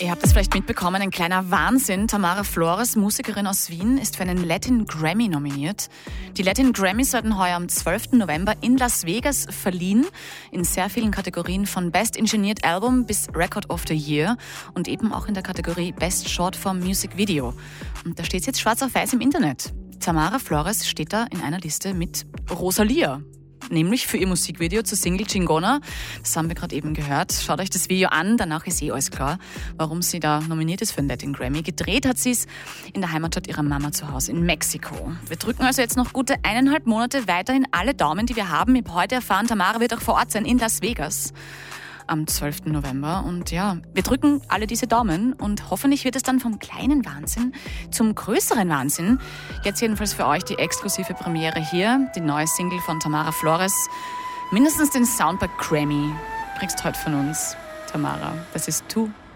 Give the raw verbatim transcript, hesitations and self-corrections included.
Ihr habt es vielleicht mitbekommen, ein kleiner Wahnsinn. Tamara Flores, Musikerin aus Wien, ist für einen Latin Grammy nominiert. Die Latin Grammys werden heuer am zwölften November in Las Vegas verliehen, in sehr vielen Kategorien von Best Engineered Album bis Record of the Year und eben auch in der Kategorie Best Short Form Music Video. Und da steht es jetzt schwarz auf weiß im Internet. Tamara Flores steht da in einer Liste mit Rosalia. Nämlich für ihr Musikvideo zur Single Chingona. Das haben wir gerade eben gehört. Schaut euch das Video an, danach ist eh alles klar, warum sie da nominiert ist für den Latin Grammy. Gedreht hat sie es in der Heimatstadt ihrer Mama zu Hause in Mexiko. Wir drücken also jetzt noch gute eineinhalb Monate weiterhin alle Daumen, die wir haben. Ich habe heute erfahren, Tamara wird auch vor Ort sein in Las Vegas am zwölften November. Und ja, wir drücken alle diese Daumen und hoffentlich wird es dann vom kleinen Wahnsinn zum größeren Wahnsinn. Jetzt jedenfalls für euch die exklusive Premiere hier, die neue Single von Tamara Flores. Mindestens den Soundback Grammy kriegst heute von uns, Tamara. Das ist Tu